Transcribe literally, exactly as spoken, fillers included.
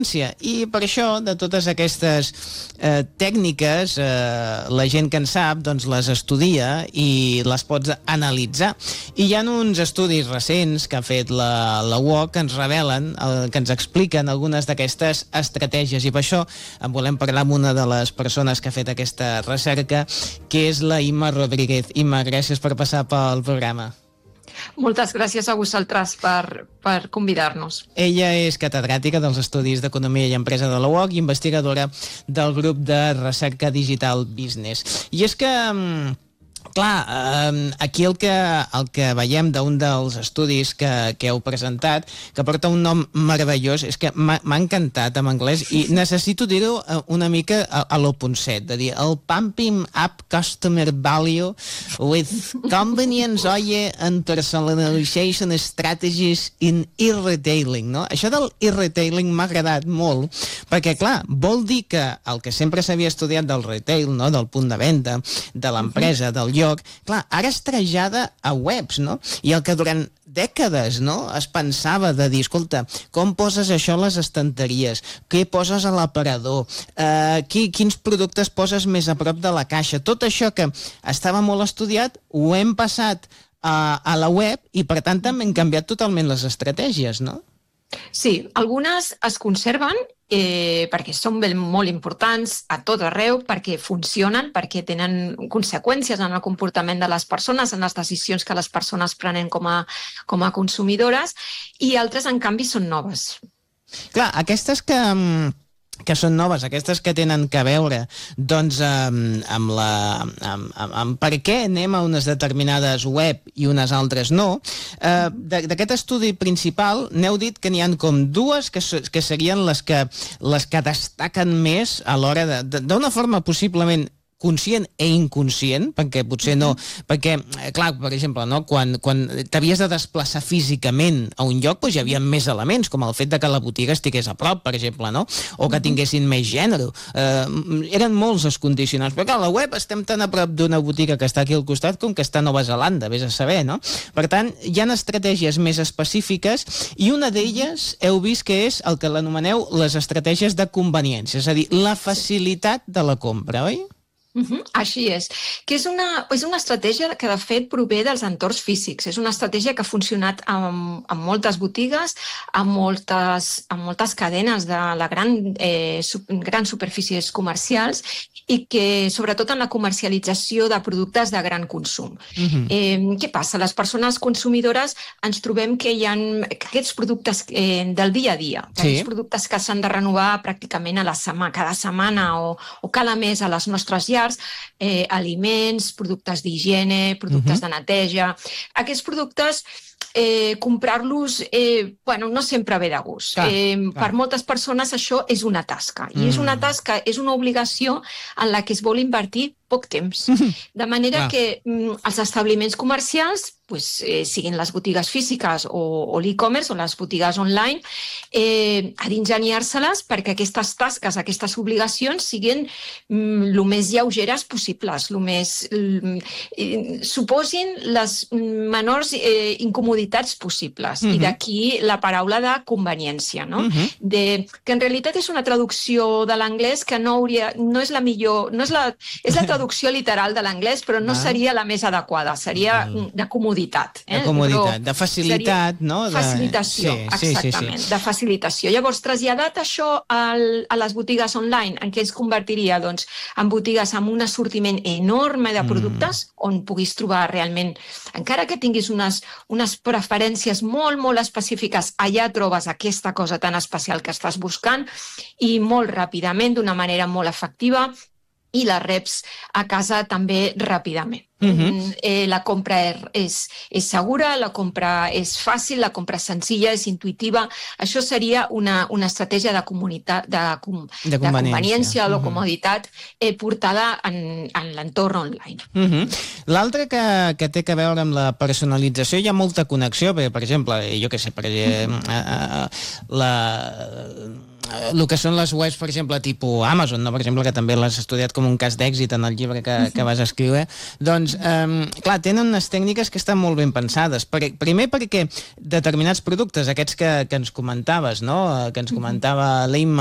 I per això, de totes aquestes eh, tècniques, eh, la gent que en sap doncs les estudia i les pots analitzar. I hi ha uns estudis recents que ha fet la, la U O C que ens revelen, el, que ens expliquen algunes d'aquestes estratègies, i per això en volem parlar amb una de les persones que ha fet aquesta recerca, que és la Imma Rodríguez. Imma, gràcies per passar pel programa. Moltes gràcies a vosaltres per, per convidar-nos. Ella és catedràtica dels Estudis d'Economia i Empresa de la U O C i investigadora del grup de recerca Digital Business. I és que... Clar, eh, aquí el que, el que veiem d'un dels estudis que, que heu presentat, que porta un nom meravellós, és que m'ha encantat en anglès i necessito dir-ho una mica a, a l'O Ponset, de dir el Pumping Up Customer Value with Convenience, Oye, and Personalization Strategies in E-Retailing, no? Això del E-Retailing m'ha agradat molt, perquè, clar, vol dir que el que sempre s'havia estudiat del retail, no? Del punt de venda, de l'empresa, del lloc, clar, ara es trasllada a webs, no? I el que durant dècades, no?, es pensava de dir, escolta, com poses això a les estanteries? Què poses a l'aparador? Uh, qui, quins productes poses més a prop de la caixa? Tot això que estava molt estudiat, ho hem passat a, a la web i, per tant, també hem canviat totalment les estratègies, no? Sí, algunes es conserven eh, perquè són molt importants a tot arreu, perquè funcionen, perquè tenen conseqüències en el comportament de les persones, en les decisions que les persones prenen com a, com a consumidores, i altres, en canvi, són noves. Clar, aquestes que... que són noves, aquestes que tenen que veure doncs amb, amb, la, amb, amb, amb per què anem a unes determinades web i unes altres no. Eh, d'aquest estudi principal n'heu dit que n'hi ha com dues que, que serien les que, les que destaquen més a l'hora de, d'una forma possiblement conscient e inconscient, perquè potser no, perquè, clar, per exemple, no, quan, quan t'havies de desplaçar físicament a un lloc, doncs hi havia més elements, com el fet de que la botiga estigués a prop, per exemple, no? O que tinguessin més gènere. Eh, eren molts els condicionants, però clar, a la web estem tan a prop d'una botiga que està aquí al costat com que està a Nova Zelanda, vés a saber, no? Per tant, hi ha estratègies més específiques i una d'elles heu vist que és el que l'anomeneu les estratègies de conveniència, és a dir, la facilitat de la compra, oi? Uh-huh, així és, que és una, és una estratègia que de fet prové dels entorns físics, és una estratègia que ha funcionat en, en moltes botigues, en moltes, en moltes cadenes de la gran, eh, sub, grans superfícies comercials i que sobretot en la comercialització de productes de gran consum. Uh-huh. Eh, què passa? Les persones consumidores ens trobem que hi ha que aquests productes eh, del dia a dia, que sí. Aquests productes que s'han de renovar pràcticament a la setmana, cada setmana o, o cada mes a les nostres llars, Eh, aliments, productes d'higiene, productes uh-huh. de neteja. Aquests productes, eh, comprar-los, eh, bueno, no sempre ve de gust. Clar, eh, clar. Per moltes persones això és una tasca. I mm. és una tasca, és una obligació en la que es vol invertir poc temps. De manera clar. que mm, els establiments comercials, pues, eh, siguin les botigues físiques o, o l'e-commerce o les botigues online, eh, ha d'ingeniar-se-les perquè aquestes tasques, aquestes obligacions siguin mm, el més lleugeres possibles, el més, mm, eh, suposin les menors eh, incomoditats possibles. Uh-huh. I d'aquí la paraula de conveniència, no? Uh-huh. de, que en realitat és una traducció de l'anglès que no, hauria, no és la millor, no és la, és la traducció literal de l'anglès, però no seria la més adequada, seria de comoditat. Eh? De comoditat, però de facilitat, no? De... Facilitació, sí, exactament, sí, sí, sí. de facilitació. Llavors, traslladat això al, a les botigues online, en què es convertiria? Doncs en botigues amb un assortiment enorme de productes, mm. on puguis trobar realment, encara que tinguis unes, unes preferències molt, molt específiques, allà trobes aquesta cosa tan especial que estàs buscant i molt ràpidament, d'una manera molt efectiva, i la reps a casa també ràpidament. Uh-huh. eh, la compra és, és segura, la compra és fàcil, la compra és senzilla, és intuïtiva. Això seria una, una estratègia de, comunitat, de, com, de, de conveniència o de comoditat eh, portada en, en l'entorn online. Uh-huh. L'altre que, que té que veure amb la personalització, hi ha molta connexió, perquè, per exemple, jo què sé, per exemple, uh-huh. la... el que són les webs, per exemple, tipus Amazon, no? Per exemple, que també l'has estudiat com un cas d'èxit en el llibre que, que vas escriure, doncs, eh, clar, tenen unes tècniques que estan molt ben pensades. Per, primer perquè determinats productes, aquests que, que ens comentaves, no? Que ens comentava l'Imma,